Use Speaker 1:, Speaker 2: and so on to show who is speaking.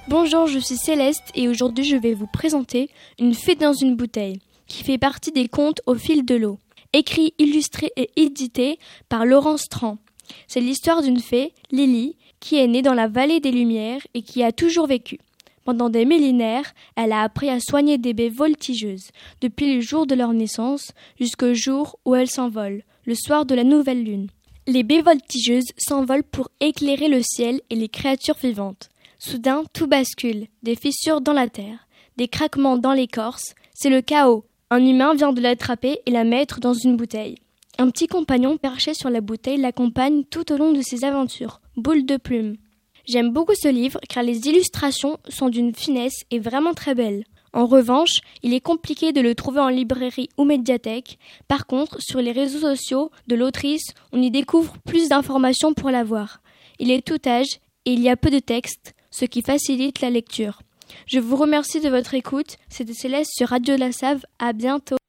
Speaker 1: Bonjour, je suis Céleste et aujourd'hui je vais vous présenter Une fée dans une bouteille, qui fait partie des contes au fil de l'eau. Écrit, illustré et édité par Laurence Tran. C'est l'histoire d'une fée, Lily, qui est née dans la vallée des Lumières et qui a toujours vécu. Pendant des millénaires, elle a appris à soigner des baies voltigeuses, depuis le jour de leur naissance jusqu'au jour où elles s'envolent, le soir de la nouvelle lune. Les baies voltigeuses s'envolent pour éclairer le ciel et les créatures vivantes. Soudain, tout bascule, des fissures dans la terre, des craquements dans l'écorce, c'est le chaos. Un humain vient de l'attraper et la mettre dans une bouteille. Un petit compagnon perché sur la bouteille l'accompagne tout au long de ses aventures, Boule de Plume. J'aime beaucoup ce livre car les illustrations sont d'une finesse et vraiment très belles. En revanche, il est compliqué de le trouver en librairie ou médiathèque. Par contre, sur les réseaux sociaux de l'autrice, on y découvre plus d'informations pour l'avoir. Il est tout âge et il y a peu de texte, ce qui facilite la lecture. Je vous remercie de votre écoute. C'était Céleste sur Radio La Save. À bientôt.